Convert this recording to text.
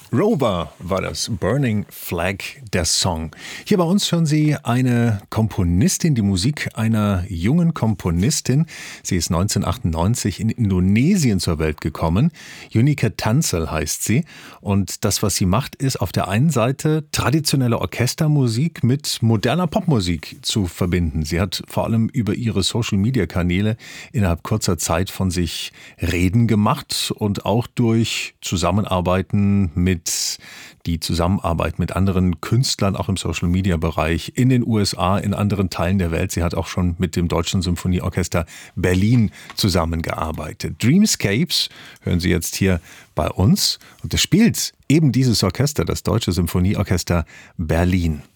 Rover war das, Burning Flag, der Song. Hier bei uns hören Sie eine Komponistin, die Musik einer jungen Komponistin. Sie ist 1998 in Indonesien zur Welt gekommen. Junike Tansel heißt sie. Und das, was sie macht, ist auf der einen Seite traditionelle Orchestermusik mit moderner Popmusik zu verbinden. Sie hat vor allem über ihre Social-Media-Kanäle innerhalb kurzer Zeit von sich reden gemacht und auch durch Zusammenarbeiten mit anderen Künstlern, auch im Social-Media-Bereich in den USA, in anderen Teilen der Welt. Sie hat auch schon mit dem Deutschen Symphonieorchester Berlin zusammengearbeitet. Dreamscapes hören Sie jetzt hier bei uns und das spielt eben dieses Orchester, das Deutsche Symphonieorchester Berlin.